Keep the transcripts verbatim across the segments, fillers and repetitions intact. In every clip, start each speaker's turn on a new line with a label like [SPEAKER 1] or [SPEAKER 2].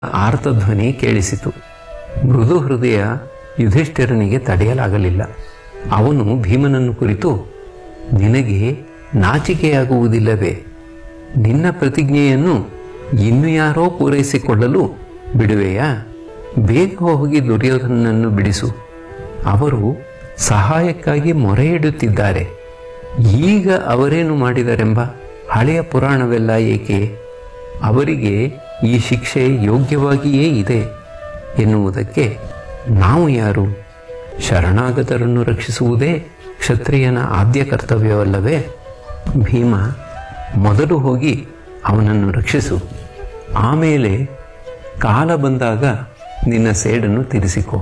[SPEAKER 1] ಆರ್ತಧ್ವನಿ ಕೇಳಿಸಿತು. ಮೃದು ಹೃದಯ ಯುಧಿಷ್ಠಿರನಿಗೆ ತಡೆಯಲಾಗಲಿಲ್ಲ. ಅವನು ಭೀಮನನ್ನು ಕುರಿತು, ನಿನಗೆ ನಾಚಿಕೆಯಾಗುವುದಿಲ್ಲವೇ? ನಿನ್ನ ಪ್ರತಿಜ್ಞೆಯನ್ನು ಇನ್ನು ಯಾರೋ ಪೂರೈಸಿಕೊಳ್ಳಲು ಬಿಡುವೆಯಾ? ಬೇಗ ಹೋಗಿ ದುರ್ಯೋಧನನನ್ನು ಬಿಡಿಸು. ಅವರು ಸಹಾಯಕ್ಕಾಗಿ ಮೊರೆ ಇಡುತ್ತಿದ್ದಾರೆ. ಈಗ ಅವರೇನು ಮಾಡಿದರೆಂಬ ಹಳೆಯ ಪುರಾಣವೆಲ್ಲ ಏಕೆ? ಅವರಿಗೆ ಈ ಶಿಕ್ಷೆ ಯೋಗ್ಯವಾಗಿಯೇ ಇದೆ ಎನ್ನುವುದಕ್ಕೆ ನಾವು ಯಾರು? ಶರಣಾಗತರನ್ನು ರಕ್ಷಿಸುವುದೇ ಕ್ಷತ್ರಿಯನ ಆದ್ಯ ಕರ್ತವ್ಯವಲ್ಲವೇ? ಭೀಮ, ಮೊದಲು ಹೋಗಿ ಅವನನ್ನು ರಕ್ಷಿಸು. ಆಮೇಲೆ ಕಾಲ ಬಂದಾಗ ನಿನ್ನ ಸೇಡನ್ನು ತೀರಿಸಿಕೊ.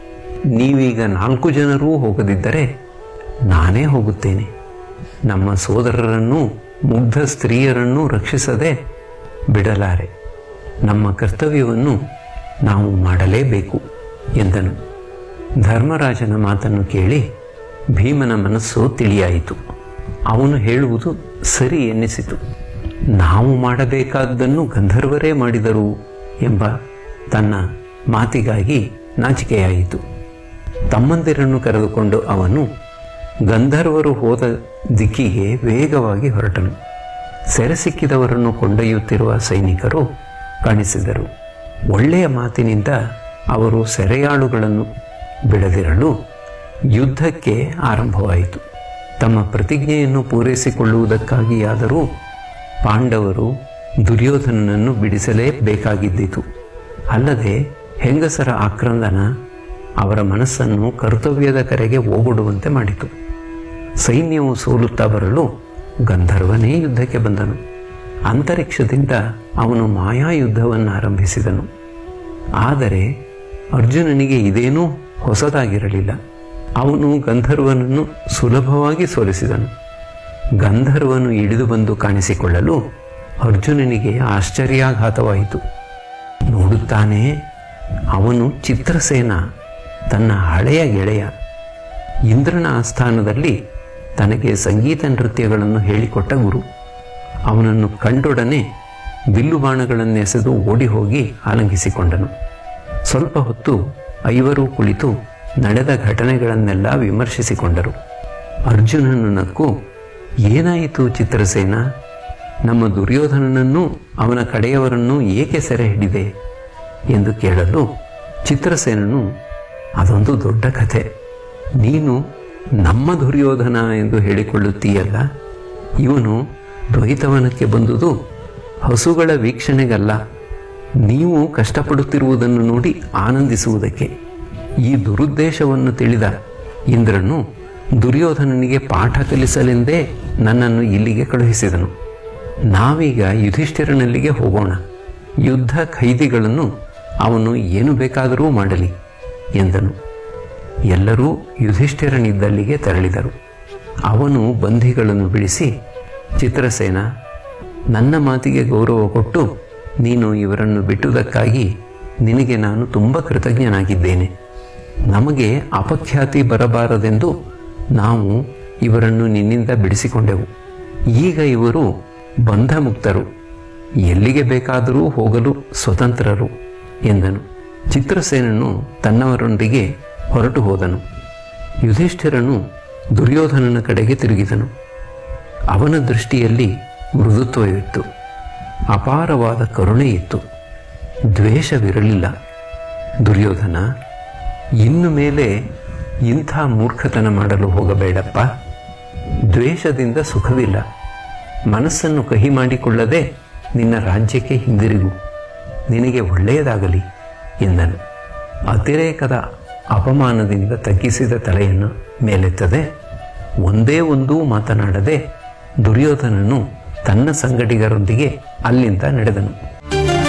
[SPEAKER 1] ನೀವೀಗ ನಾಲ್ಕು ಜನರೂ ಹೋಗದಿದ್ದರೆ ನಾನೇ ಹೋಗುತ್ತೇನೆ. ನಮ್ಮ ಸೋದರರನ್ನೂ ಮುಗ್ಧ ಸ್ತ್ರೀಯರನ್ನೂ ರಕ್ಷಿಸದೆ ಬಿಡಲಾರೆ. ನಮ್ಮ ಕರ್ತವ್ಯವನ್ನು ನಾವು ಮಾಡಲೇಬೇಕು ಎಂದನು. ಧರ್ಮರಾಜನ ಮಾತನ್ನು ಕೇಳಿ ಭೀಮನ ಮನಸ್ಸು ತಿಳಿಯಾಯಿತು. ಅವನು ಹೇಳುವುದು ಸರಿ ಎನ್ನಿಸಿತು. ನಾವು ಮಾಡಬೇಕಾದ್ದನ್ನು ಗಂಧರ್ವರೇ ಮಾಡಿದರು ಎಂಬ ತನ್ನ ಮಾತಿಗಾಗಿ ನಾಚಿಕೆಯಾಯಿತು. ತಮ್ಮಂದಿರನ್ನು ಕರೆದುಕೊಂಡು ಅವನು ಗಂಧರ್ವರು ಹೋದ ದಿಕ್ಕಿಗೆ ವೇಗವಾಗಿ ಹೊರಟನು. ಸೆರೆ ಸಿಕ್ಕಿದವರನ್ನು ಕೊಂಡೊಯ್ಯುತ್ತಿರುವ ಸೈನಿಕರು ಕಾಣಿಸಿದರು. ಒಳ್ಳೆಯ ಮಾತಿನಿಂದ ಅವರು ಸೆರೆಯಾಳುಗಳನ್ನು ಬಿಡದಿರಲು ಯುದ್ಧಕ್ಕೆ ಆರಂಭವಾಯಿತು. ತಮ್ಮ ಪ್ರತಿಜ್ಞೆಯನ್ನು ಪೂರೈಸಿಕೊಳ್ಳುವುದಕ್ಕಾಗಿಯಾದರೂ ಪಾಂಡವರು ದುರ್ಯೋಧನನನ್ನು ಬಿಡಿಸಲೇಬೇಕಾಗಿದ್ದಿತು. ಅಲ್ಲದೆ ಹೆಂಗಸರ ಆಕ್ರಂದನ ಅವರ ಮನಸ್ಸನ್ನು ಕರ್ತವ್ಯದ ಕರೆಗೆ ಓಗೊಡುವಂತೆ ಮಾಡಿತು. ಸೈನ್ಯವು ಸೋಲುತ್ತಾ ಬರಲು ಗಂಧರ್ವನೇ ಯುದ್ಧಕ್ಕೆ ಬಂದನು. ಅಂತರಿಕ್ಷದಿಂದ ಅವನು ಮಾಯಾಯುದ್ಧವನ್ನು ಆರಂಭಿಸಿದನು. ಆದರೆ ಅರ್ಜುನನಿಗೆ ಇದೇನೂ ಹೊಸದಾಗಿರಲಿಲ್ಲ. ಅವನು ಗಂಧರ್ವನನ್ನು ಸುಲಭವಾಗಿ ಸೋಲಿಸಿದನು. ಗಂಧರ್ವನು ಇಳಿದು ಬಂದು ಕಾಣಿಸಿಕೊಳ್ಳಲು ಅರ್ಜುನನಿಗೆ ಆಶ್ಚರ್ಯಾಘಾತವಾಯಿತು. ನೋಡುತ್ತಾನೆ, ಅವನು ಚಿತ್ರಸೇನ, ತನ್ನ ಹಳೆಯ ಗೆಳೆಯ. ಇಂದ್ರನ ಆಸ್ಥಾನದಲ್ಲಿ ತನಗೆ ಸಂಗೀತ ನೃತ್ಯಗಳನ್ನು ಹೇಳಿಕೊಟ್ಟ ಗುರು. ಅವನನ್ನು ಕಂಡೊಡನೆ ಬಿಲ್ಲು ಬಾಣಗಳನ್ನೆಸೆದು ಓಡಿ ಹೋಗಿ ಆಲಂಗಿಸಿಕೊಂಡನು. ಸ್ವಲ್ಪ ಹೊತ್ತು ಐವರೂ ಕುಳಿತು ನಡೆದ ಘಟನೆಗಳನ್ನೆಲ್ಲ ವಿಮರ್ಶಿಸಿಕೊಂಡರು. ಅರ್ಜುನನು ನಕ್ಕು, ಏನಾಯಿತು ಚಿತ್ರಸೇನ? ನಮ್ಮ ದುರ್ಯೋಧನನನ್ನು ಅವನ ಕಡೆಯವರನ್ನು ಏಕೆ ಸೆರೆ ಹಿಡಿದೆ ಎಂದು ಕೇಳಲು ಚಿತ್ರಸೇನನು, ಅದೊಂದು ದೊಡ್ಡ ಕಥೆ. ನೀನು ನಮ್ಮ ದುರ್ಯೋಧನ ಎಂದು ಹೇಳಿಕೊಳ್ಳುತ್ತೀಯಲ್ಲ, ಇವನು ದ್ವೈತವನಕ್ಕೆ ಬಂದುದು ಹಸುಗಳ ವೀಕ್ಷಣೆಗಲ್ಲ, ನೀವು ಕಷ್ಟಪಡುತ್ತಿರುವುದನ್ನು ನೋಡಿ ಆನಂದಿಸುವುದಕ್ಕೆ. ಈ ದುರುದ್ದೇಶವನ್ನು ತಿಳಿದ ಇಂದ್ರನು ದುರ್ಯೋಧನನಿಗೆ ಪಾಠ ಕಲಿಸಲೆಂದೇ ನನ್ನನ್ನು ಇಲ್ಲಿಗೆ ಕಳುಹಿಸಿದನು. ನಾವೀಗ ಯುಧಿಷ್ಠಿರನಲ್ಲಿಗೆ ಹೋಗೋಣ. ಯುದ್ಧ ಖೈದಿಗಳನ್ನು ಅವನು ಏನು ಬೇಕಾದರೂ ಮಾಡಲಿ ಎಂದನು. ಎಲ್ಲರೂ ಯುಧಿಷ್ಠಿರನಿದ್ದಲ್ಲಿಗೆ ತೆರಳಿದರು. ಅವನು ಬಂಧಿಗಳನ್ನು ಬಿಡಿಸಿ, ಚಿತ್ರಸೇನ, ನನ್ನ ಮಾತಿಗೆ ಗೌರವ ಕೊಟ್ಟು ನೀನು ಇವರನ್ನು ಬಿಟ್ಟುದಕ್ಕಾಗಿ ನಿನಗೆ ನಾನು ತುಂಬ ಕೃತಜ್ಞನಾಗಿದ್ದೇನೆ. ನಮಗೆ ಅಪಖ್ಯಾತಿ ಬರಬಾರದೆಂದು ನಾವು ಇವರನ್ನು ನಿನ್ನಿಂದ ಬಿಡಿಸಿಕೊಂಡೆವು. ಈಗ ಇವರು ಬಂಧಮುಕ್ತರು, ಎಲ್ಲಿಗೆ ಬೇಕಾದರೂ ಹೋಗಲು ಸ್ವತಂತ್ರರು ಎಂದನು. ಚಿತ್ರಸೇನನು ತನ್ನವರೊಂದಿಗೆ ಹೊರಟು ಹೋದನು. ಯುಧಿಷ್ಠಿರನು ದುರ್ಯೋಧನನ ಕಡೆಗೆ ತಿರುಗಿದನು. ಅವನ ದೃಷ್ಟಿಯಲ್ಲಿ ಮೃದುತ್ವವಿತ್ತು, ಅಪಾರವಾದ ಕರುಣೆ ಇತ್ತು, ದ್ವೇಷವಿರಲಿಲ್ಲ. ದುರ್ಯೋಧನ, ಇನ್ನು ಮೇಲೆ ಇಂಥ ಮೂರ್ಖತನ ಮಾಡಲು ಹೋಗಬೇಡಪ್ಪ. ದ್ವೇಷದಿಂದ ಸುಖವಿಲ್ಲ. ಮನಸ್ಸನ್ನು ಕಹಿ ಮಾಡಿಕೊಳ್ಳದೆ ನಿನ್ನ ರಾಜ್ಯಕ್ಕೆ ಹಿಂದಿರುಗು. ನಿನಗೆ ಒಳ್ಳೆಯದಾಗಲಿ ಎಂದನು. ಅತಿರೇಕದ ಅಪಮಾನದಿಂದ ತಗ್ಗಿಸಿದ ತಲೆಯನ್ನು ಮೇಲೆತ್ತದೆ ಒಂದೇ ಒಂದೂ ಮಾತನಾಡದೆ ದುರ್ಯೋಧನನು ತನ್ನ ಸಂಗಡಿಗರೊಂದಿಗೆ ಅಲ್ಲಿಂದ ನಡೆದನು.